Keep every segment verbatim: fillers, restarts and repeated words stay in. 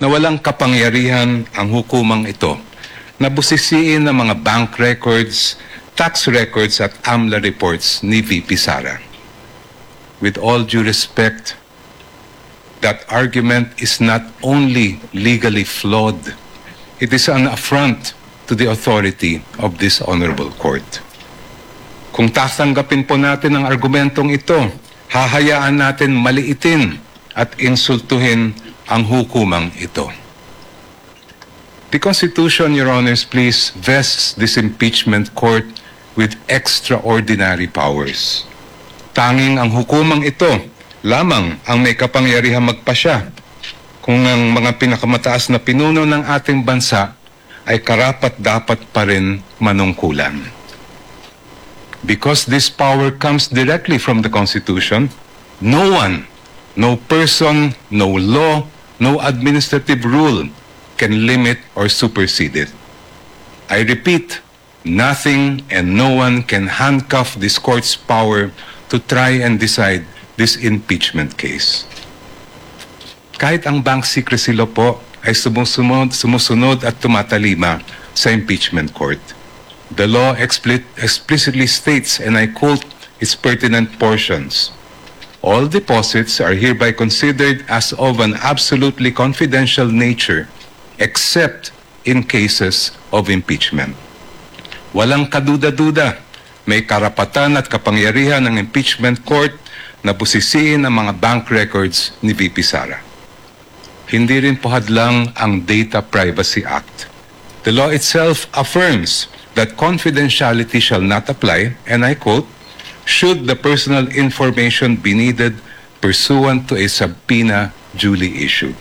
na walang kapangyarihan ang hukumang ito na busisiin ng mga bank records, tax records at AMLA reports ni V P Sara. With all due respect, that argument is not only legally flawed, it is an affront to the authority of this honorable court. Kung tatanggapin po natin ang argumentong ito, hahayaan natin maliitin at insultuhin ang hukumang ito. The Constitution, Your Honors, please, vests this impeachment court with extraordinary powers. Tanging ang hukumang ito lamang ang may kapangyarihang magpasya kung ang mga pinakamataas na pinuno ng ating bansa ay karapat-dapat pa rin manungkulan. Because this power comes directly from the Constitution, no one, no person, no law, no administrative rule can limit or supersede it. I repeat, nothing and no one can handcuff this court's power to try and decide this impeachment case. Kahit ang bank secrecy law po ay sumusunod, sumusunod at tumatalima sa impeachment court. The law expli- explicitly states, and I quote its pertinent portions, all deposits are hereby considered as of an absolutely confidential nature except in cases of impeachment. Walang kaduda-duda, may karapatan at kapangyarihan ng impeachment court na busisiin ang mga bank records ni V P Sara. Hindi rin po hadlang ang Data Privacy Act. The law itself affirms that confidentiality shall not apply, and I quote, should the personal information be needed pursuant to a subpoena duly issued.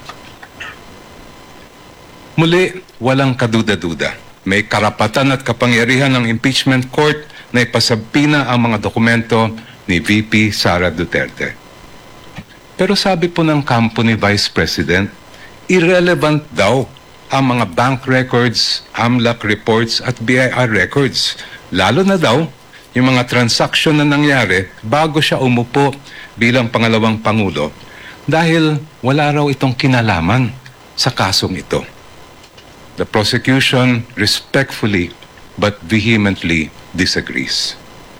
Muli, walang kaduda-duda. May karapatan at kapangyarihan ng impeachment court na ipasabpina ang mga dokumento ni V P Sara Duterte. Pero sabi po ng kampo ni Vice President, irrelevant daw ang mga bank records, AMLAC reports at B I R records. Lalo na daw yung mga transaksyon na nangyari bago siya umupo bilang pangalawang Pangulo dahil wala raw itong kinalaman sa kasong ito. The prosecution respectfully but vehemently disagrees.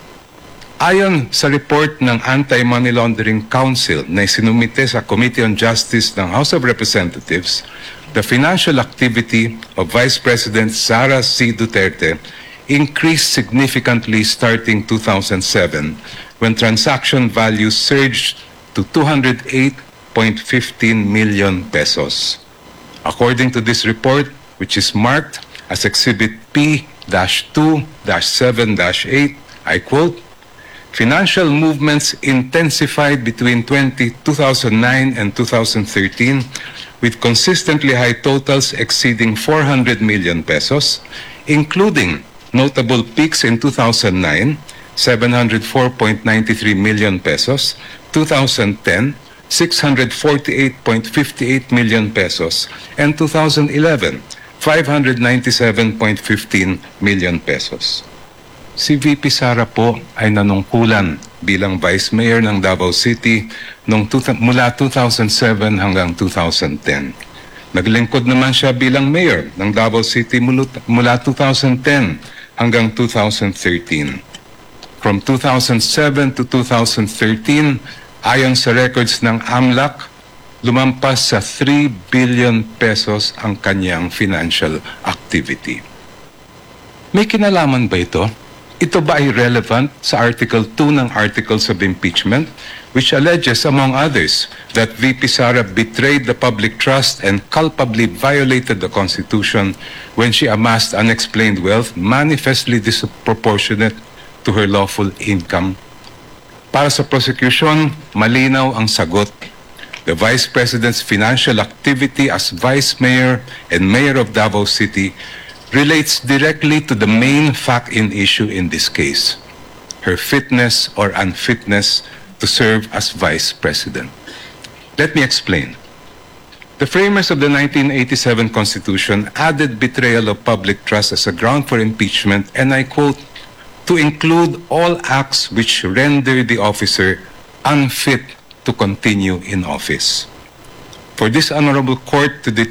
Ayon sa report ng Anti-Money Laundering Council na sinumite sa Committee on Justice ng House of Representatives, the financial activity of Vice President Sara C. Duterte increased significantly starting two thousand seven when transaction values surged to two hundred eight point one five million pesos. According to this report, which is marked as Exhibit P two seven eight, I quote, financial movements intensified between two thousand nine and two thousand thirteen with consistently high totals exceeding four hundred million pesos, including notable peaks in two thousand nine, seven hundred four point nine three million pesos, two thousand ten, six hundred forty-eight point five eight million pesos, and two thousand eleven, five hundred ninety-seven point one five million pesos. Si V P Sara po ay nanungkulan bilang Vice Mayor ng Davao City nung mula two thousand seven hanggang two thousand ten. Naglingkod naman siya bilang Mayor ng Davao City mula two thousand ten hanggang two thousand thirteen. From two thousand seven to two thousand thirteen, ayon sa records ng AMLAC, lumampas sa three billion pesos ang kanyang financial activity. May kinalaman ba ito? Ito ba ay relevant sa Article two ng Articles of Impeachment, which alleges, among others, that V P Sara betrayed the public trust and culpably violated the Constitution when she amassed unexplained wealth manifestly disproportionate to her lawful income? Para sa prosecution, malinaw ang sagot. The Vice President's financial activity as Vice Mayor and Mayor of Davao City relates directly to the main fact in issue in this case, her fitness or unfitness to serve as Vice President. Let me explain. The framers of the nineteen eighty-seven Constitution added betrayal of public trust as a ground for impeachment, and I quote, to include all acts which render the officer unfit to continue in office. For this honorable court to